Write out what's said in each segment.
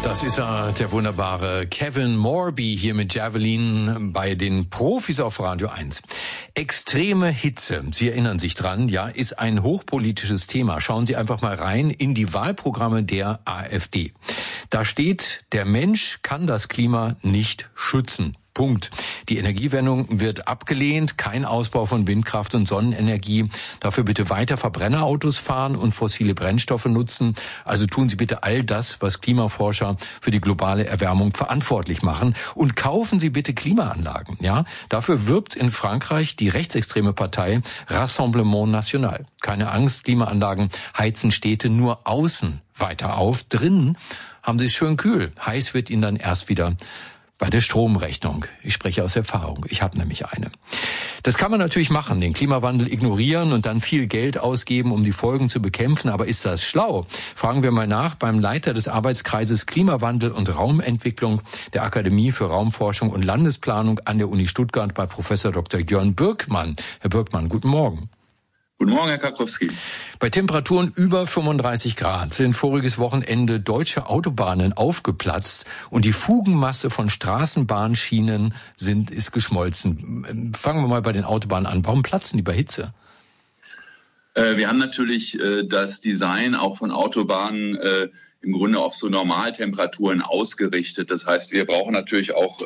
Das ist der wunderbare Kevin Morby hier mit Javelin bei den Profis auf Radio 1. Extreme Hitze, Sie erinnern sich dran, ja, ist ein hochpolitisches Thema. Schauen Sie einfach mal rein in die Wahlprogramme der AfD. Da steht, der Mensch kann das Klima nicht schützen. Punkt. Die Energiewende wird abgelehnt, kein Ausbau von Windkraft und Sonnenenergie. Dafür bitte weiter Verbrennerautos fahren und fossile Brennstoffe nutzen. Also tun Sie bitte all das, was Klimaforscher für die globale Erwärmung verantwortlich machen. Und kaufen Sie bitte Klimaanlagen. Ja, dafür wirbt in Frankreich die rechtsextreme Partei Rassemblement National. Keine Angst, Klimaanlagen heizen Städte nur außen weiter auf. Drinnen haben Sie es schön kühl. Heiß wird Ihnen dann erst wieder bei der Stromrechnung. Ich spreche aus Erfahrung. Ich habe nämlich eine. Das kann man natürlich machen, den Klimawandel ignorieren und dann viel Geld ausgeben, um die Folgen zu bekämpfen. Aber ist das schlau? Fragen wir mal nach beim Leiter des Arbeitskreises Klimawandel und Raumentwicklung der Akademie für Raumforschung und Landesplanung an der Uni Stuttgart bei Professor Dr. Jörn Birkmann. Herr Birkmann, guten Morgen. Guten Morgen, Herr Karkowski. Bei Temperaturen über 35 Grad sind voriges Wochenende deutsche Autobahnen aufgeplatzt und die Fugenmasse von Straßenbahnschienen ist geschmolzen. Fangen wir mal bei den Autobahnen an. Warum platzen die bei Hitze? Wir haben natürlich das Design auch von Autobahnen im Grunde auf so Normaltemperaturen ausgerichtet. Das heißt, wir brauchen natürlich auch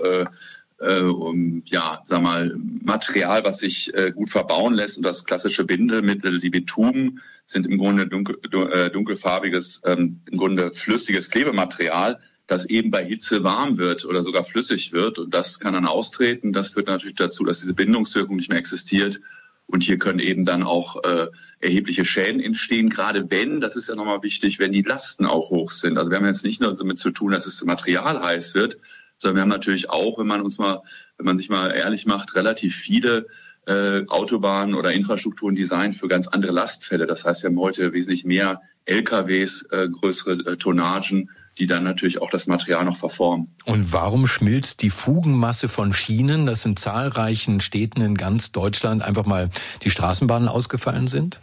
Material, was sich gut verbauen lässt. Und das klassische Bindemittel, die Bitumen, sind im Grunde dunkelfarbiges, im Grunde flüssiges Klebematerial, das eben bei Hitze warm wird oder sogar flüssig wird. Und das kann dann austreten. Das führt natürlich dazu, dass diese Bindungswirkung nicht mehr existiert. Und hier können eben dann auch erhebliche Schäden entstehen, gerade wenn, das ist ja nochmal wichtig, wenn die Lasten auch hoch sind. Also wir haben jetzt nicht nur damit zu tun, dass das Material heiß wird, sondern wir haben natürlich auch, wenn man sich mal ehrlich macht, relativ viele Autobahnen oder Infrastrukturen designt für ganz andere Lastfälle. Das heißt, wir haben heute wesentlich mehr LKWs, größere Tonnagen, die dann natürlich auch das Material noch verformen. Und warum schmilzt die Fugenmasse von Schienen, dass in zahlreichen Städten in ganz Deutschland einfach mal die Straßenbahnen ausgefallen sind?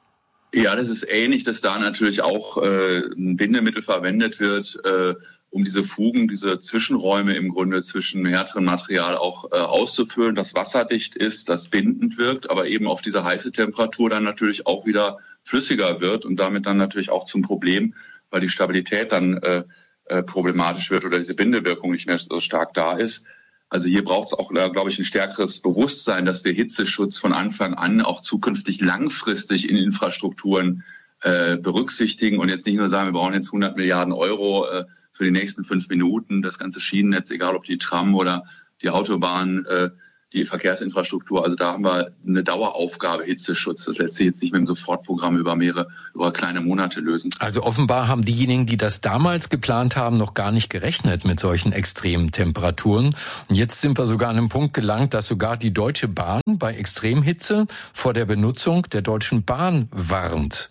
Ja, das ist ähnlich, dass da natürlich auch ein Bindemittel verwendet wird, um diese Fugen, diese Zwischenräume im Grunde zwischen härterem Material auch auszufüllen, das wasserdicht ist, das bindend wirkt, aber eben auf diese heiße Temperatur dann natürlich auch wieder flüssiger wird und damit dann natürlich auch zum Problem, weil die Stabilität dann problematisch wird oder diese Bindewirkung nicht mehr so stark da ist. Also hier braucht es auch, glaube ich, ein stärkeres Bewusstsein, dass wir Hitzeschutz von Anfang an auch zukünftig langfristig in Infrastrukturen berücksichtigen und jetzt nicht nur sagen, wir brauchen jetzt 100 Milliarden Euro für die nächsten 5 Minuten, das ganze Schienennetz, egal ob die Tram oder die Autobahn, die Verkehrsinfrastruktur. Also da haben wir eine Daueraufgabe, Hitzeschutz. Das lässt sich jetzt nicht mit einem Sofortprogramm über kleine Monate lösen. Also offenbar haben diejenigen, die das damals geplant haben, noch gar nicht gerechnet mit solchen extremen Temperaturen. Und jetzt sind wir sogar an einem Punkt gelangt, dass sogar die Deutsche Bahn bei Extremhitze vor der Benutzung der Deutschen Bahn warnt.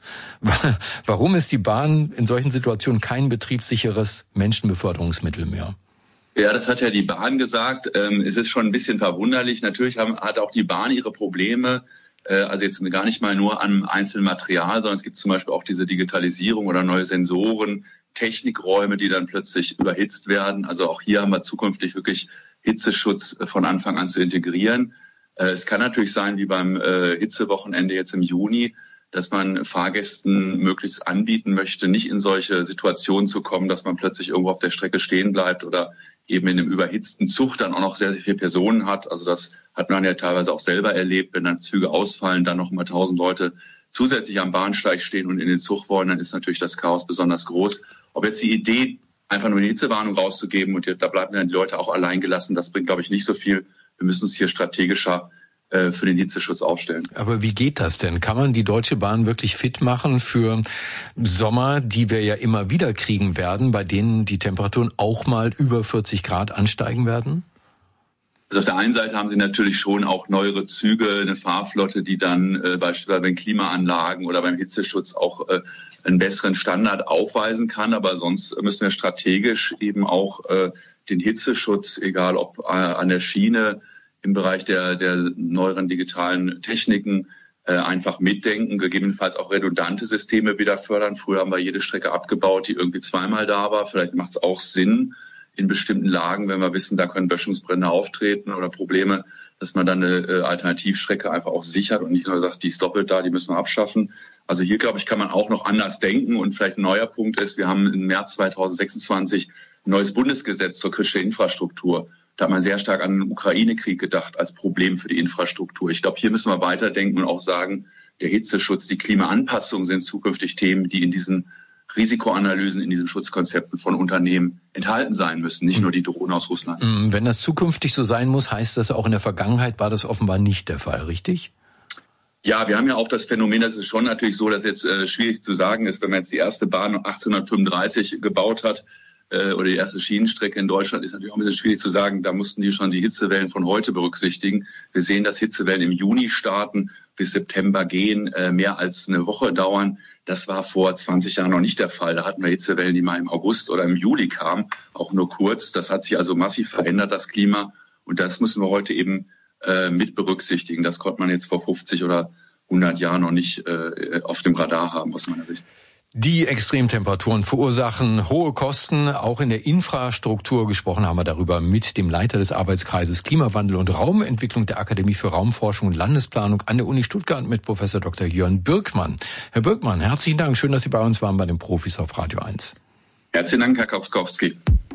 Warum ist die Bahn in solchen Situationen kein betriebssicheres Menschenbeförderungsmittel mehr? Ja, das hat ja die Bahn gesagt. Es ist schon ein bisschen verwunderlich. Natürlich hat auch die Bahn ihre Probleme. Also jetzt gar nicht mal nur am einzelnen Material, sondern es gibt zum Beispiel auch diese Digitalisierung oder neue Sensoren, Technikräume, die dann plötzlich überhitzt werden. Also auch hier haben wir zukünftig wirklich Hitzeschutz von Anfang an zu integrieren. Es kann natürlich sein, wie beim Hitzewochenende jetzt im Juni, dass man Fahrgästen möglichst anbieten möchte, nicht in solche Situationen zu kommen, dass man plötzlich irgendwo auf der Strecke stehen bleibt oder eben in einem überhitzten Zug dann auch noch sehr, sehr viele Personen hat. Also das hat man ja teilweise auch selber erlebt, wenn dann Züge ausfallen, dann noch mal 1000 Leute zusätzlich am Bahnsteig stehen und in den Zug wollen, dann ist natürlich das Chaos besonders groß. Ob jetzt die Idee, einfach nur eine Hitzewarnung rauszugeben und da bleiben dann die Leute auch allein gelassen, das bringt, glaube ich, nicht so viel. Wir müssen uns hier strategischer für den Hitzeschutz aufstellen. Aber wie geht das denn? Kann man die Deutsche Bahn wirklich fit machen für Sommer, die wir ja immer wieder kriegen werden, bei denen die Temperaturen auch mal über 40 Grad ansteigen werden? Also auf der einen Seite haben sie natürlich schon auch neuere Züge, eine Fahrflotte, die dann beispielsweise bei Klimaanlagen oder beim Hitzeschutz auch einen besseren Standard aufweisen kann. Aber sonst müssen wir strategisch eben auch den Hitzeschutz, egal ob an der Schiene, im Bereich der neueren digitalen Techniken einfach mitdenken, gegebenenfalls auch redundante Systeme wieder fördern. Früher haben wir jede Strecke abgebaut, die irgendwie zweimal da war. Vielleicht macht es auch Sinn in bestimmten Lagen, wenn wir wissen, da können Böschungsbrände auftreten oder Probleme, dass man dann eine Alternativstrecke einfach auch sichert und nicht nur sagt, die ist doppelt da, die müssen wir abschaffen. Also hier, glaube ich, kann man auch noch anders denken. Und vielleicht ein neuer Punkt ist, wir haben im März 2026 ein neues Bundesgesetz zur kritischen Infrastruktur. Da hat man sehr stark an den Ukraine-Krieg gedacht als Problem für die Infrastruktur. Ich glaube, hier müssen wir weiterdenken und auch sagen, der Hitzeschutz, die Klimaanpassung sind zukünftig Themen, die in diesen Risikoanalysen, in diesen Schutzkonzepten von Unternehmen enthalten sein müssen, nicht nur die Drohnen aus Russland. Wenn das zukünftig so sein muss, heißt das auch in der Vergangenheit war das offenbar nicht der Fall, richtig? Ja, wir haben ja auch das Phänomen, das ist schon natürlich so, dass jetzt schwierig zu sagen ist, wenn man jetzt die erste Bahn 1835 gebaut hat, oder die erste Schienenstrecke in Deutschland, ist natürlich auch ein bisschen schwierig zu sagen. Da mussten die schon die Hitzewellen von heute berücksichtigen. Wir sehen, dass Hitzewellen im Juni starten, bis September gehen, mehr als eine Woche dauern. Das war vor 20 Jahren noch nicht der Fall. Da hatten wir Hitzewellen, die mal im August oder im Juli kamen, auch nur kurz. Das hat sich also massiv verändert, das Klima. Und das müssen wir heute eben mit berücksichtigen. Das konnte man jetzt vor 50 oder 100 Jahren noch nicht auf dem Radar haben, aus meiner Sicht. Die Extremtemperaturen verursachen hohe Kosten, auch in der Infrastruktur. Gesprochen haben wir darüber mit dem Leiter des Arbeitskreises Klimawandel und Raumentwicklung der Akademie für Raumforschung und Landesplanung an der Uni Stuttgart mit Professor Dr. Jörn Birkmann. Herr Birkmann, herzlichen Dank. Schön, dass Sie bei uns waren bei den Profis auf Radio 1. Herzlichen Dank, Herr Kopskowski.